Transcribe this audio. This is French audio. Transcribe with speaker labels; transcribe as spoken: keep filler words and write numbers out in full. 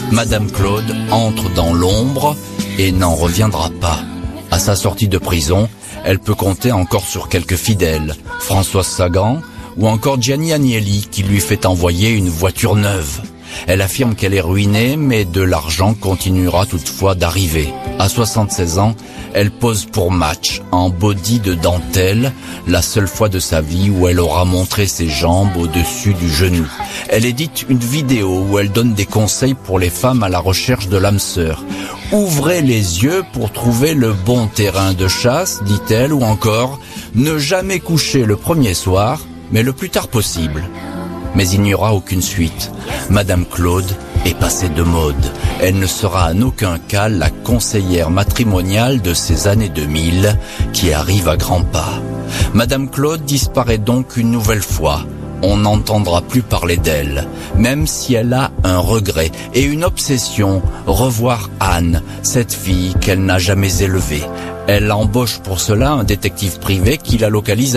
Speaker 1: Madame Claude entre dans l'ombre et n'en reviendra pas. À sa sortie de prison, elle peut compter encore sur quelques fidèles, Françoise Sagan ou encore Gianni Agnelli qui lui fait envoyer une voiture neuve. Elle affirme qu'elle est ruinée, mais de l'argent continuera toutefois d'arriver. À soixante-seize ans, elle pose pour Match en body de dentelle, la seule fois de sa vie où elle aura montré ses jambes au-dessus du genou. Elle édite une vidéo où elle donne des conseils pour les femmes à la recherche de l'âme sœur. Ouvrez les yeux pour trouver le bon terrain de chasse, dit-elle, ou encore ne jamais coucher le premier soir, mais le plus tard possible. Mais il n'y aura aucune suite. Madame Claude est passée de mode. Elle ne sera en aucun cas la conseillère matrimoniale de ces années deux mille qui arrivent à grands pas. Madame Claude disparaît donc une nouvelle fois. On n'entendra plus parler d'elle, même si elle a un regret et une obsession, revoir Anne, cette fille qu'elle n'a jamais élevée. Elle embauche pour cela un détective privé qui la localise